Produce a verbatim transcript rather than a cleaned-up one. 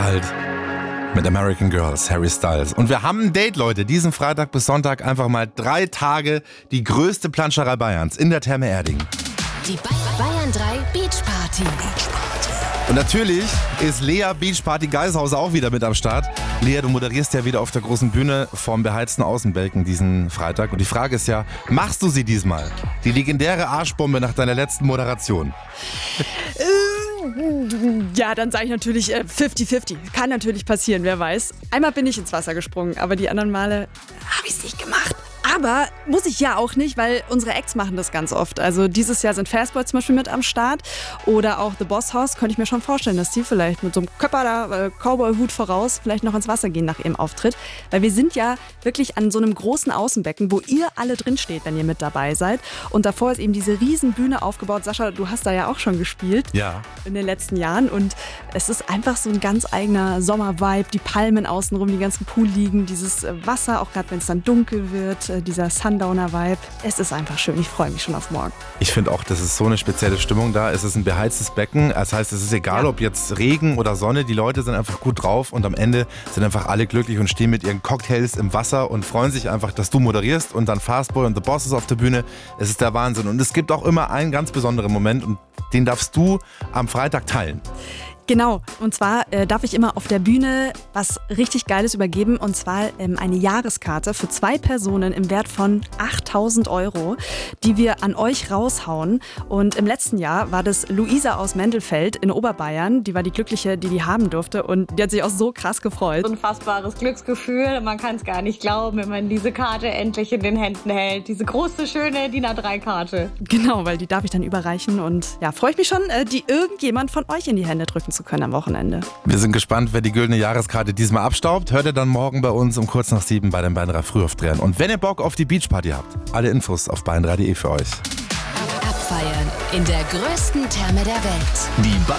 alt. Mit American Girls, Harry Styles. Und wir haben ein Date, Leute. Diesen Freitag bis Sonntag einfach mal drei Tage die größte Planscherei Bayerns in der Therme Erding. Die Bayern drei Beach Party. Und natürlich ist Lea Beach Party Geishauser auch wieder mit am Start. Lea, du moderierst ja wieder auf der großen Bühne vorm beheizten Außenbalken diesen Freitag. Und die Frage ist ja, machst du sie diesmal? Die legendäre Arschbombe nach deiner letzten Moderation. Ja, dann sage ich natürlich äh, fünfzig fünfzig. Kann natürlich passieren, wer weiß. Einmal bin ich ins Wasser gesprungen, aber die anderen Male habe ich es nicht gemacht. Aber muss ich ja auch nicht, weil unsere Acts machen das ganz oft. Also dieses Jahr sind Fastboy zum Beispiel mit am Start oder auch The Boss House. Könnte ich mir schon vorstellen, dass die vielleicht mit so einem Köpper da, äh, Cowboy-Hut voraus, vielleicht noch ins Wasser gehen nach ihrem Auftritt. Weil wir sind ja wirklich an so einem großen Außenbecken, wo ihr alle drin steht, wenn ihr mit dabei seid. Und davor ist eben diese riesen Bühne aufgebaut. Sascha, du hast da ja auch schon gespielt. Ja. In den letzten Jahren. Und es ist einfach so ein ganz eigener Sommer-Vibe. Die Palmen außenrum, die ganzen Poolliegen, dieses Wasser, auch gerade wenn es dann dunkel wird. Dieser Sundowner-Vibe. Es ist einfach schön. Ich freue mich schon auf morgen. Ich finde auch, das ist so eine spezielle Stimmung da. Es ist ein beheiztes Becken. Das heißt, es ist egal, Ja. ob jetzt Regen oder Sonne. Die Leute sind einfach gut drauf und am Ende sind einfach alle glücklich und stehen mit ihren Cocktails im Wasser und freuen sich einfach, dass du moderierst und dann Fastboy und The Boss ist auf der Bühne. Es ist der Wahnsinn. Und es gibt auch immer einen ganz besonderen Moment und den darfst du am Freitag teilen. Genau, und zwar äh, darf ich immer auf der Bühne was richtig Geiles übergeben, und zwar ähm, eine Jahreskarte für zwei Personen im Wert von achttausend Euro, die wir an euch raushauen. Und im letzten Jahr war das Luisa aus Mendelfeld in Oberbayern, die war die Glückliche, die die haben durfte, und die hat sich auch so krass gefreut. Unfassbares Glücksgefühl, man kann es gar nicht glauben, wenn man diese Karte endlich in den Händen hält, diese große, schöne D I N A drei Karte. Genau, weil die darf ich dann überreichen und ja, freue ich mich schon, äh, die irgendjemand von euch in die Hände drücken zu können am Wochenende. Wir sind gespannt, wer die güldene Jahreskarte diesmal abstaubt. Hört ihr dann morgen bei uns um kurz nach sieben bei den Bayern drei Frühaufdrehern. Und wenn ihr Bock auf die Beachparty habt, alle Infos auf bayern drei punkt de für euch. Abfeiern in der größten Therme der Welt. Die Bayern